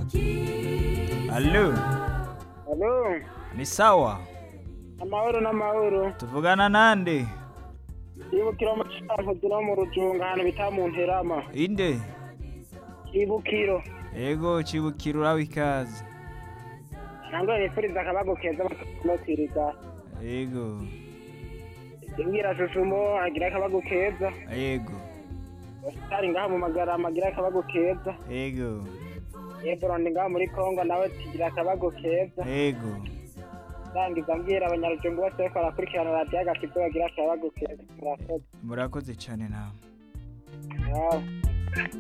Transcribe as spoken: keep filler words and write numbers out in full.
Allo, Halo, ni sawa? amahoro n'amahoro. Tuvugana nande? Ibukiro mu Cankuzo no mu Rujunga ahantu bita mu Nterama. Inde? Ibukiro. Ego Cibukiro uraho ikaze. Nangwa nifuriza akabago keza bakanotiriza. Ego, Ingira Shushumo agira akabago keza. ego, Ositari ngaha mu Magarama agira akabago keza. ego, Ebron ngaha muri Kongo nawe tugira akabago keza. ego. Ndangiza mbwira abanyarujungu bose bariko barakurikirana radiyo Agakiza bagira akabago keza. Murakoze. Murakoze cyane nawe. Yawe.